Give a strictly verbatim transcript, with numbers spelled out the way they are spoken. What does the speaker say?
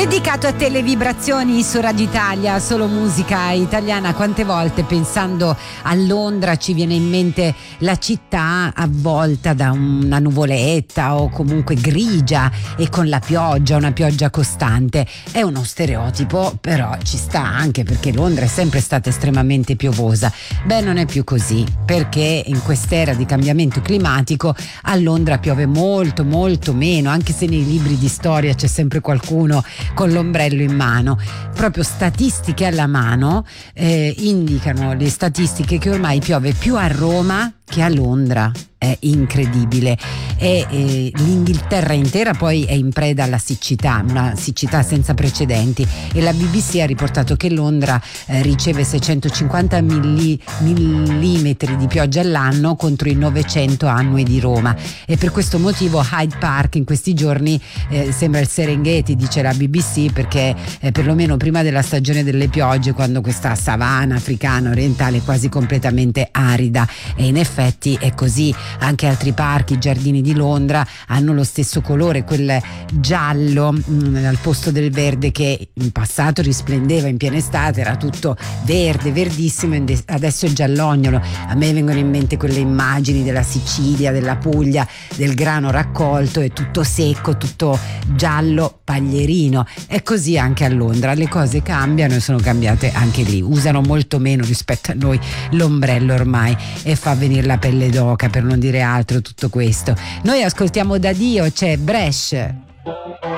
Dedicato a te le vibrazioni su Radio Italia, solo musica italiana. Quante volte pensando a Londra ci viene in mente la città avvolta da una nuvoletta o comunque grigia e con la pioggia, una pioggia costante. È uno stereotipo, però ci sta anche perché Londra è sempre stata estremamente piovosa. Beh, non è più così, perché in quest'era di cambiamento climatico a Londra piove molto molto meno, anche se nei libri di storia c'è sempre qualcuno con l'ombrello in mano. Proprio statistiche alla mano eh, indicano le statistiche che ormai piove più a Roma che a Londra. È incredibile. E eh, l'Inghilterra intera poi è in preda alla siccità, una siccità senza precedenti, e la B B C ha riportato che Londra eh, riceve seicentocinquanta milli, millimetri di pioggia all'anno contro i novecento annui di Roma, e per questo motivo Hyde Park in questi giorni eh, sembra il Serengeti, dice la B B C, perché eh, perlomeno prima della stagione delle piogge, quando questa savana africana orientale è quasi completamente arida, e in effetti è così. Anche altri parchi, i giardini di Londra hanno lo stesso colore, quel giallo mh, al posto del verde che in passato risplendeva in piena estate, era tutto verde, verdissimo, e adesso è giallognolo. A me vengono in mente quelle immagini della Sicilia, della Puglia, del grano raccolto, è tutto secco, tutto giallo paglierino. È così anche a Londra, le cose cambiano e sono cambiate anche lì. Usano molto meno rispetto a noi l'ombrello ormai, e fa venire la pelle d'oca, per non dire altro, tutto questo. Noi ascoltiamo da Dio, c'è Bresh.